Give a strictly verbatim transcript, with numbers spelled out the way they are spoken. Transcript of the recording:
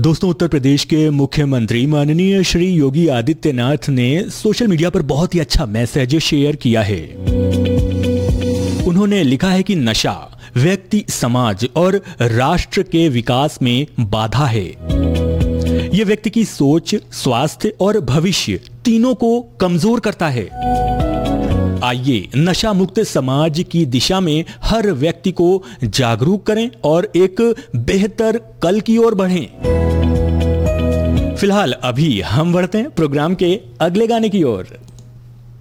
दोस्तों, उत्तर प्रदेश के मुख्यमंत्री माननीय श्री योगी आदित्यनाथ ने सोशल मीडिया पर बहुत ही अच्छा मैसेज शेयर किया है। उन्होंने लिखा है कि नशा व्यक्ति, समाज और राष्ट्र के विकास में बाधा है। यह व्यक्ति की सोच, स्वास्थ्य और भविष्य तीनों को कमजोर करता है। आइए नशा मुक्त समाज की दिशा में हर व्यक्ति को जागरूक करें और एक बेहतर कल की ओर बढ़ें। फिलहाल अभी हम बढ़ते हैं प्रोग्राम के अगले गाने की ओर।